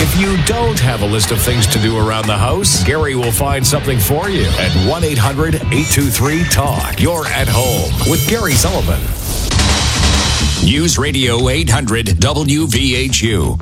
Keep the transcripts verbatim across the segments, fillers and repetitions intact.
If you don't have a list of things to do around the house, Gary will find something for you at one eight hundred eight two three talk. You're at home with Gary Sullivan. News Radio eight hundred W V H U.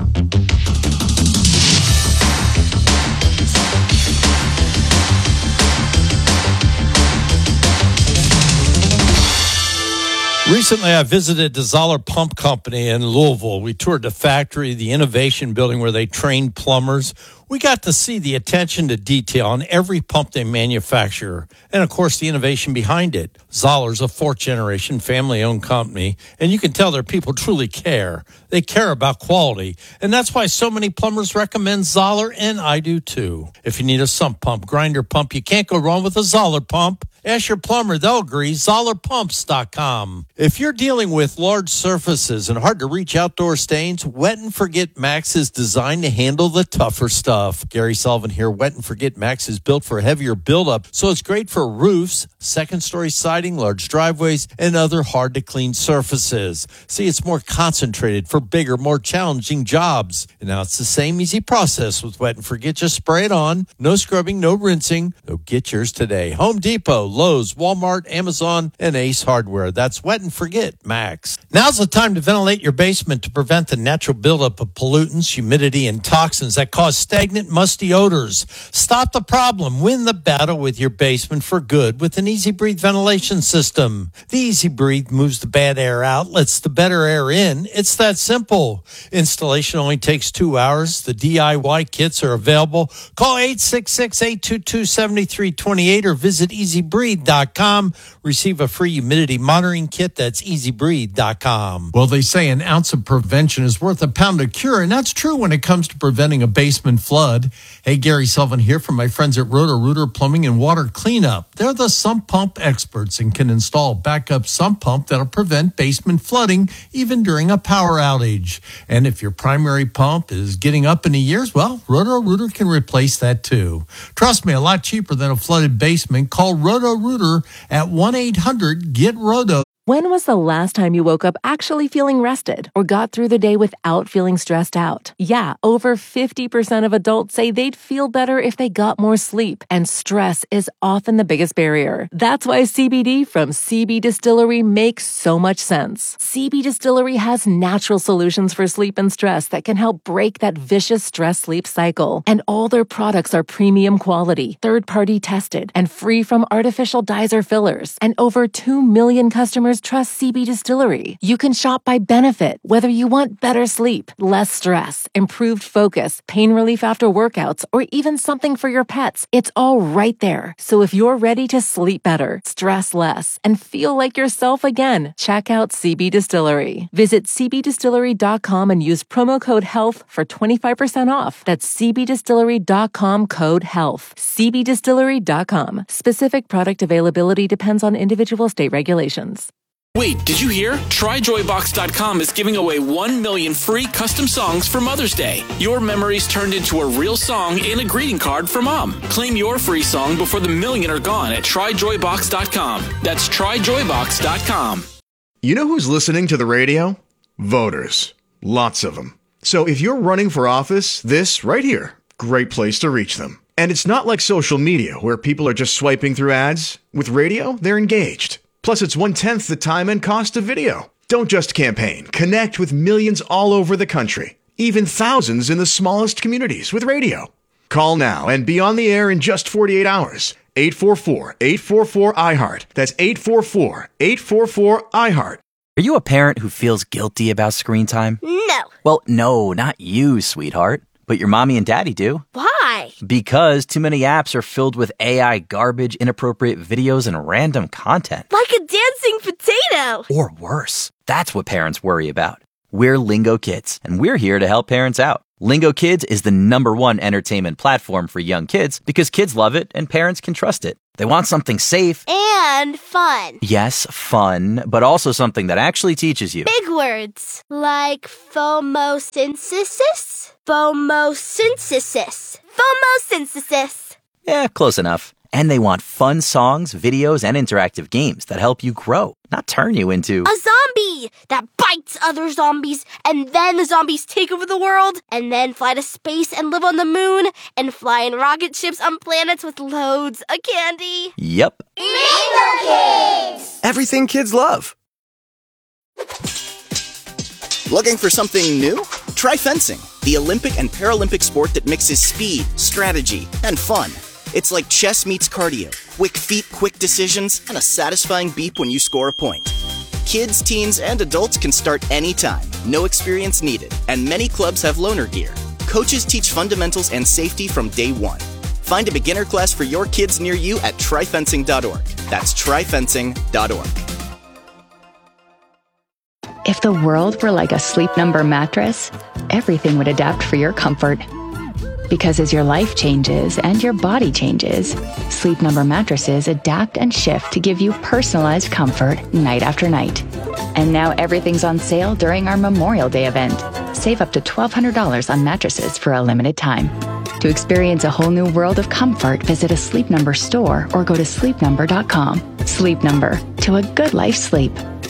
Recently, I visited the Zoller Pump Company in Louisville. We toured the factory, the innovation building where they train plumbers. We got to see the attention to detail on every pump they manufacture, and of course, the innovation behind it. Zoller's a fourth-generation family-owned company, and you can tell their people truly care. They care about quality, and that's why so many plumbers recommend Zoller, and I do too. If you need a sump pump, grinder pump, you can't go wrong with a Zoller pump. Ask your plumber, they'll agree. Zoller Pumps dot com. If you're dealing with large surfaces and hard-to-reach outdoor stains, Wet and Forget Max is designed to handle the tougher stuff. Gary Sullivan here. Wet and Forget Max is built for heavier buildup, so it's great for roofs, second-story siding, large driveways, and other hard-to-clean surfaces. See, it's more concentrated for bigger, more challenging jobs. And now it's the same easy process with Wet and Forget. Just spray it on. No scrubbing, no rinsing. So get yours today. Home Depot, Lowe's, Walmart, Amazon, and Ace Hardware. That's Wet and Forget Max. Now's the time to ventilate your basement to prevent the natural buildup of pollutants, humidity, and toxins that cause stagnant, musty odors. Stop the problem. Win the battle with your basement for good with an Easy Breathe ventilation system. The Easy Breathe moves the bad air out, lets the better air in. It's that simple. Installation only takes two hours. The D I Y kits are available. Call eight six six, eight two two, seven three two eight or visit easy breathe dot com. Receive a free humidity monitoring kit. That's easy breathe dot com. Well, they say an ounce of prevention is worth a pound of cure, and that's true when it comes to preventing a basement flood. Hey, Gary Sullivan here from my friends at Roto-Rooter Plumbing and Water Cleanup. They're the sump pump experts and can install a backup sump pump that'll prevent basement flooding even during a power outage. And if your primary pump is getting up in the years, well, Roto-Rooter can replace that too. Trust me, a lot cheaper than a flooded basement. Call Roto-Rooter at one eight hundred get roto. When was the last time you woke up actually feeling rested or got through the day without feeling stressed out? Yeah, over fifty percent of adults say they'd feel better if they got more sleep, and stress is often the biggest barrier. That's why C B D from C B Distillery makes so much sense. C B Distillery has natural solutions for sleep and stress that can help break that vicious stress-sleep cycle. And all their products are premium quality, third-party tested, and free from artificial dyes or fillers. And over two million customers trust C B Distillery. You can shop by benefit, whether you want better sleep, less stress, improved focus, pain relief after workouts, or even something for your pets. It's all right there. So if you're ready to sleep better, stress less, and feel like yourself again, check out C B Distillery. Visit c b distillery dot com and use promo code HEALTH for twenty-five percent off. That's c b distillery dot com code HEALTH. c b distillery dot com. Specific product availability depends on individual state regulations. Wait, did you hear? Try joy box dot com is giving away one million free custom songs for Mother's Day. Your memories turned into a real song and a greeting card for Mom. Claim your free song before the million are gone at try joy box dot com. That's try joy box dot com. You know who's listening to the radio? Voters. Lots of them. So if you're running for office, this right here, great place to reach them. And it's not like social media where people are just swiping through ads. With radio, they're engaged. Plus, it's one-tenth the time and cost of video. Don't just campaign. Connect with millions all over the country, even thousands in the smallest communities with radio. Call now and be on the air in just forty-eight hours. eight four four, eight four four, I heart. That's eight four four, eight four four, I heart. Are you a parent who feels guilty about screen time? No. Well, no, not you, sweetheart. But your mommy and daddy do. Why? Because too many apps are filled with A I garbage, inappropriate videos, and random content. Like a dancing potato. Or worse. That's what parents worry about. We're Lingo Kids, and we're here to help parents out. Lingo Kids is the number one entertainment platform for young kids because kids love it and parents can trust it. They want something safe. And fun. Yes, fun, but also something that actually teaches you. Big words like phomosynthesis, phomosynthesis, phomosynthesis. Yeah, close enough. And they want fun songs, videos, and interactive games that help you grow, not turn you into a zombie. zombie that bites other zombies, and then the zombies take over the world, and then fly to space and live on the moon, and fly in rocket ships on planets with loads of candy. Yep. Rainbow Kids! Everything kids love. Looking for something new? Try fencing, the Olympic and Paralympic sport that mixes speed, strategy, and fun. It's like chess meets cardio. Quick feet, quick decisions, and a satisfying beep when you score a point. Kids, teens, and adults can start anytime. No experience needed. And many clubs have loaner gear. Coaches teach fundamentals and safety from day one. Find a beginner class for your kids near you at try fencing dot org. That's try fencing dot org. If the world were like a Sleep Number mattress, everything would adapt for your comfort. Because as your life changes and your body changes, Sleep Number mattresses adapt and shift to give you personalized comfort night after night. And now everything's on sale during our Memorial Day event. Save up to twelve hundred dollars on mattresses for a limited time. To experience a whole new world of comfort, visit a Sleep Number store or go to sleep number dot com. Sleep Number, to a good life sleep.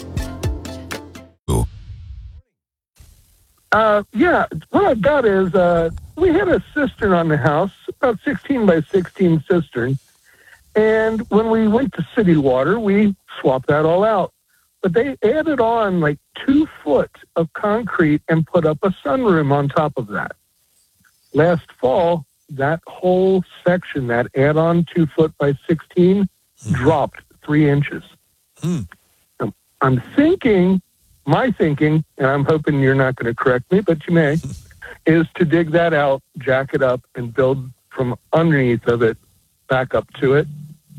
Uh, yeah, what I've got is uh, we had a cistern on the house, about sixteen by sixteen cistern. And when we went to city water, we swapped that all out. But they added on like two foot of concrete and put up a sunroom on top of that. Last fall, that whole section, that add-on two foot by sixteen, mm. dropped three inches. Mm. I'm thinking... My thinking, and I'm hoping you're not going to correct me, but you may, is to dig that out, jack it up, and build from underneath of it back up to it.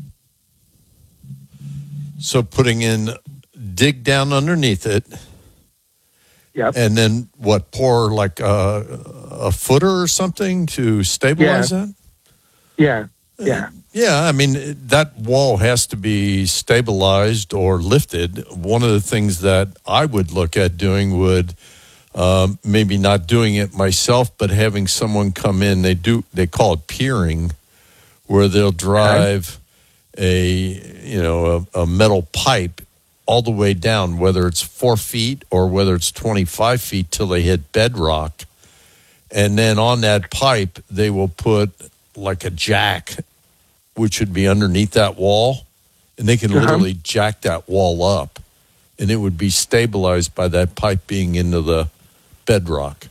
So putting in, dig down underneath it. Yep. And then what, pour like a, a footer or something to stabilize yeah. that? Yeah, yeah. Yeah, I mean, that wall has to be stabilized or lifted. One of the things that I would look at doing would um, maybe not doing it myself, but having someone come in. They do. They call it piering, where they'll drive a you know a, a metal pipe all the way down, whether it's four feet or whether it's twenty-five feet, till they hit bedrock, and then on that pipe they will put like a jack, which would be underneath that wall, and they can uh-huh. literally jack that wall up, and it would be stabilized by that pipe being into the bedrock.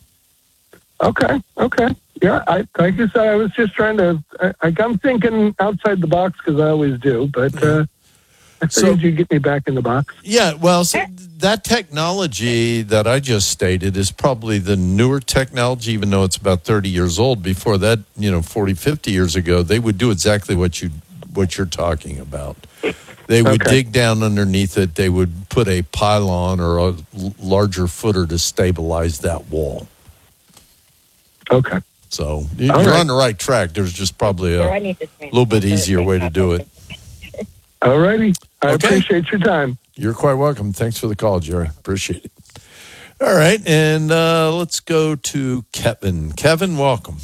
Okay, okay. Yeah, I, like you said, I was just trying to, I, I'm thinking outside the box because I always do, but uh, I figured so, you'd get me back in the box. Yeah, well, so that technology that I just stated is probably the newer technology, even though it's about thirty years old. Before that, you know, forty, fifty years ago, they would do exactly what you what you're talking about. They would okay. dig down underneath it. They would put a pylon or a larger footer to stabilize that wall. Okay. So you're right. on the right track. There's just probably a little bit easier way to do it. All righty. I Okay. appreciate your time. You're quite welcome. Thanks for the call, Jerry. Appreciate it. All right, and uh, let's go to Kevin. Kevin, welcome.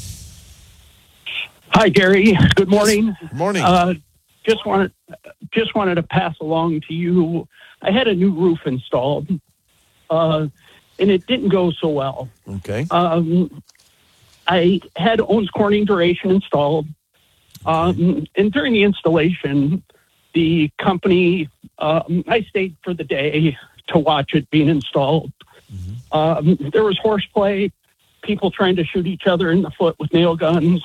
Hi, Gary. Good morning. Good morning. Uh, just wanted just wanted to pass along to you. I had a new roof installed, uh, and it didn't go so well. Okay. Um, I had Owens Corning duration installed, um, and during the installation, the company, um, I stayed for the day to watch it being installed. Mm-hmm. Um, there was horseplay, people trying to shoot each other in the foot with nail guns,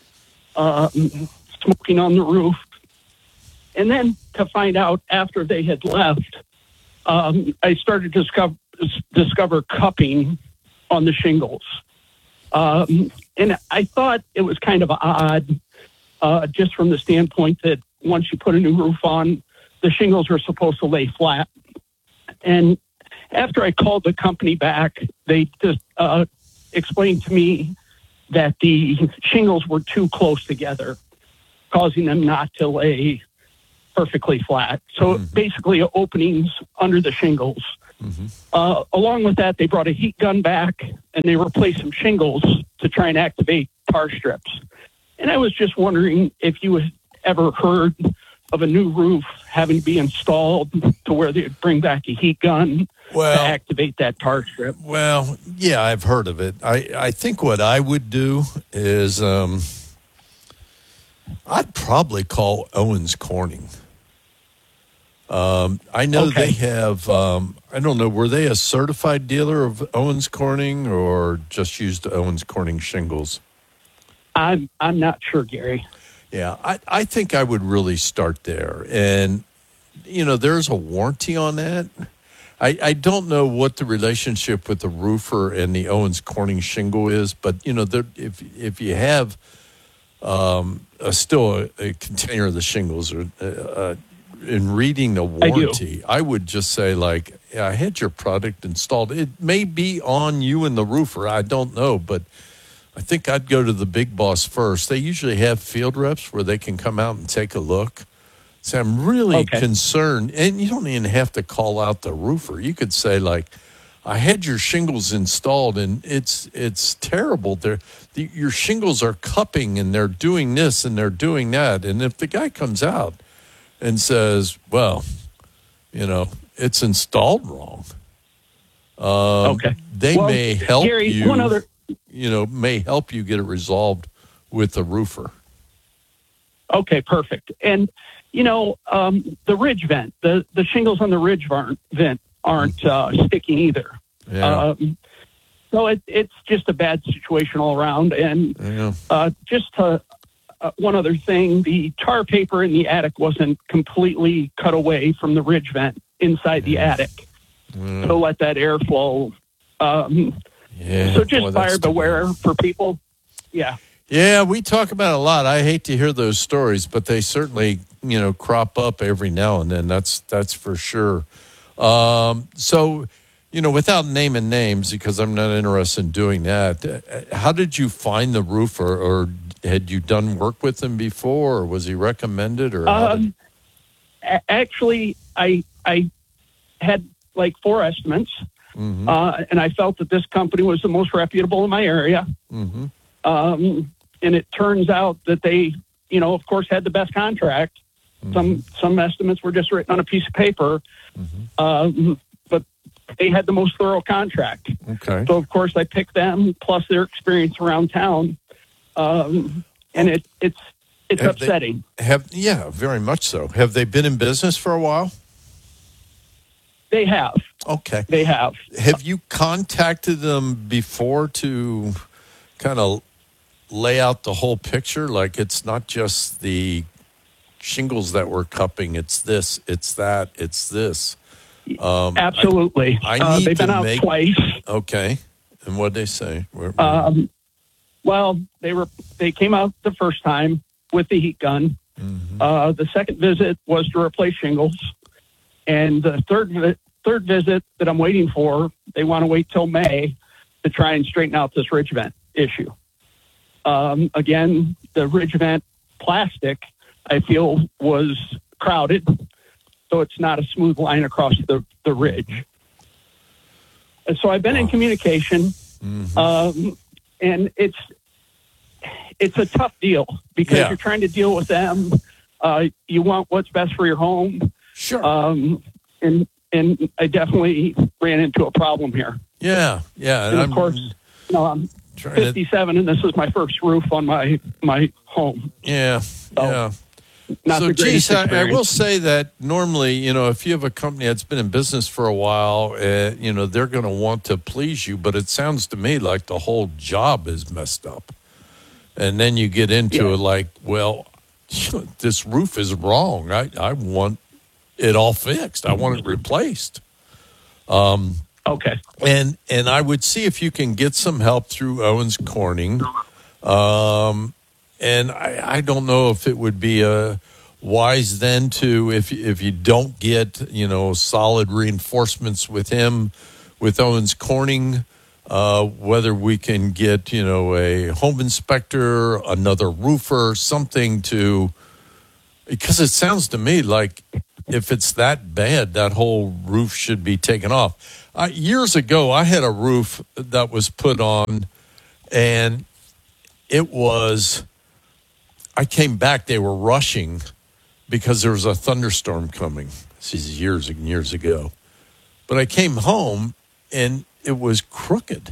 um, smoking on the roof. And then to find out after they had left, um, I started to discover, discover cupping on the shingles. Um, and I thought it was kind of odd, uh, just from the standpoint that once you put a new roof on, the shingles are supposed to lay flat. And after I called the company back, they just uh, explained to me that the shingles were too close together, causing them not to lay perfectly flat. So mm-hmm. basically openings under the shingles. Mm-hmm. Uh, along with that, they brought a heat gun back and they replaced some shingles to try and activate tar strips. And I was just wondering if you had ever heard of a new roof having to be installed to where they bring back a heat gun well, to activate that tar strip. Well, yeah, I've heard of it. I, I think what I would do is um, I'd probably call Owens Corning. Um, I know okay. they have, um, I don't know, were they a certified dealer of Owens Corning or just used Owens Corning shingles? I'm I'm not sure, Gary. Yeah, I, I think I would really start there. And, you know, there's a warranty on that. I, I don't know what the relationship with the roofer and the Owens Corning shingle is, but, you know, there, if if you have um, a, still a, a container of the shingles or uh, uh, in reading the warranty, I, I would just say, like, yeah, I had your product installed. It may be on you and the roofer. I don't know, but I think I'd go to the big boss first. They usually have field reps where they can come out and take a look. So I'm really okay. concerned, and you don't even have to call out the roofer. You could say, like, I had your shingles installed, and it's it's terrible. They're, the, your shingles are cupping, and they're doing this, and they're doing that. And if the guy comes out and says, well, you know, it's installed wrong, um, okay. they well, may help Gary, you, one other... you know, may help you get it resolved with the roofer. Okay, perfect. And, you know, um, the ridge vent, the, the shingles on the ridge vent aren't uh, sticking either. Yeah. Um, so it, it's just a bad situation all around. And Yeah. uh, just to, uh, one other thing, the tar paper in the attic wasn't completely cut away from the ridge vent inside the attic Mm. to let that airflow. Um, Yeah. so just Boy, buyer that's beware for people. Yeah. Yeah, we talk about it a lot. I hate to hear those stories, but they certainly, you know, crop up every now and then. That's that's for sure. Um, so, you know, without naming names, because I'm not interested in doing that, how did you find the roofer, or had you done work with him before, or was he recommended, or? how did- Um, a- actually, I I had like four estimates, Mhm. uh, and I felt that this company was the most reputable in my area. Mhm. Um, and it turns out that they, you know, of course, had the best contract. Mm-hmm. Some some estimates were just written on a piece of paper, Mm-hmm. um, but they had the most thorough contract. Okay. So of course, I picked them plus their experience around town, um, and it it's it's Have they- upsetting. Have yeah, very much so. Have they been in business for a while? They have. Okay. They have. Have you contacted them before to kind of lay out the whole picture? Like, it's not just the shingles that we're cupping. It's this, it's that, it's this. Um, Absolutely. I, I Uh, need they've been to out make, twice. Okay. And what'd they say? Where, where- Um, well, they were they came out the first time with the heat gun. Mm-hmm. Uh, the second visit was to replace shingles, and the third vi- third visit that I'm waiting for, they want to wait till May to try and straighten out this ridge vent issue. Um, again, the ridge vent plastic, I feel, was crowded, so it's not a smooth line across the, the ridge. And so I've been in communication, Mm-hmm. um, and it's it's a tough deal because Yeah. you're trying to deal with them. Uh, you want what's best for your home. Sure. Um, and and I definitely ran into a problem here. yeah, yeah. And of I'm course, you know, I'm trying to- fifty-seven, and this is my first roof on my my home. Yeah, yeah. Not so, the geez, greatest I, I experience. will say that normally, you know, if you have a company that's been in business for a while, uh, you know, they're going to want to please you. But it sounds to me like the whole job is messed up. And then you get into Yeah. it like, well, this roof is wrong. I, I want it all fixed. I want it replaced. Um, okay. And and I would see if you can get some help through Owens Corning. Um, and I, I don't know if it would be a wise then to, if if you don't get, you know, solid reinforcements with him, with Owens Corning, uh, whether we can get, you know, a home inspector, another roofer, something to, because it sounds to me like if it's that bad, that whole roof should be taken off. Uh, years ago, I had a roof that was put on, and it was, I came back, they were rushing because there was a thunderstorm coming. This is years and years ago. But I came home, and it was crooked.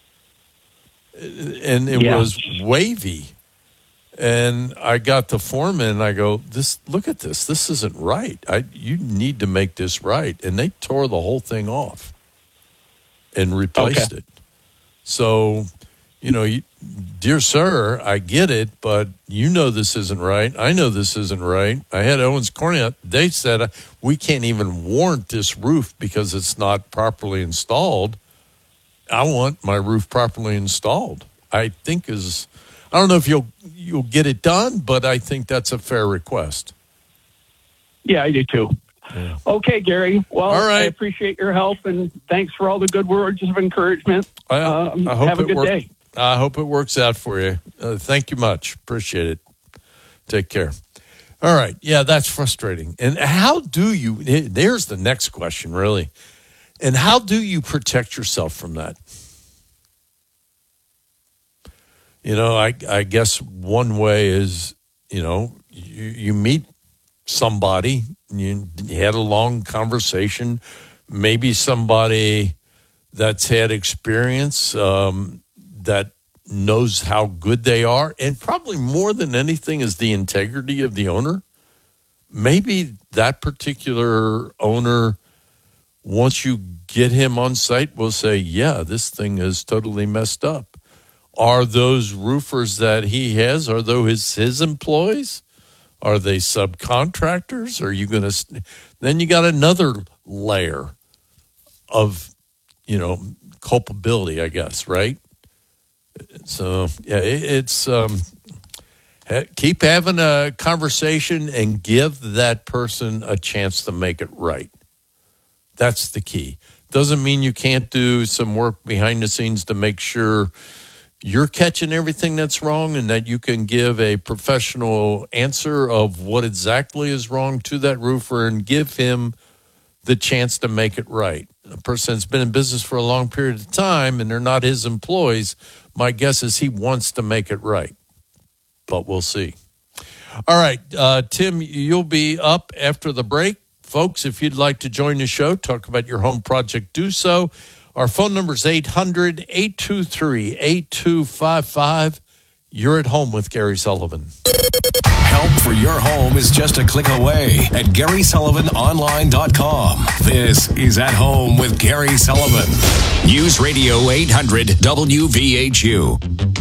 And it Yeah. was wavy. And I got the foreman, and I go, "This, look at this. This isn't right. I, you need to make this right." And they tore the whole thing off and replaced Okay. it. So, you know, you, dear sir, I get it, but you know this isn't right. I know this isn't right. I had Owens Corning. They said, uh, we can't even warrant this roof because it's not properly installed. I want my roof properly installed. I think is, I don't know if you'll you'll get it done, but I think that's a fair request. Yeah, I do too. Yeah. Okay, Gary. Well, All right. I appreciate your help, and thanks for all the good words of encouragement. I, Um, I hope have a it good work- day. I hope it works out for you. Uh, thank you much. Appreciate it. Take care. All right. Yeah, that's frustrating. And how do you, there's the next question, really. And how do you protect yourself from that? You know, I, I guess one way is, you know, you, you meet somebody, you had a long conversation, maybe somebody that's had experience, um, that knows how good they are, and probably more than anything is the integrity of the owner. Maybe that particular owner, once you get him on site, will say, yeah, this thing is totally messed up. Are those roofers that he has, are those his, his employees? Are they subcontractors? Are you going to, then you got another layer of, you know, culpability, I guess, right? So, yeah, it, it's, um, ha- keep having a conversation and give that person a chance to make it right. That's the key. Doesn't mean you can't do some work behind the scenes to make sure you're catching everything that's wrong and that you can give a professional answer of what exactly is wrong to that roofer and give him the chance to make it right. A person that's been in business for a long period of time and they're not his employees, my guess is he wants to make it right. But we'll see. All right, uh, Tim, you'll be up after the break. Folks, if you'd like to join the show, talk about your home project, do so. Our phone number is eight hundred, eight two three, eight two five five. You're at home with Gary Sullivan. Help for your home is just a click away at Gary Sullivan Online dot com. This is At Home with Gary Sullivan. News Radio eight hundred W V H U.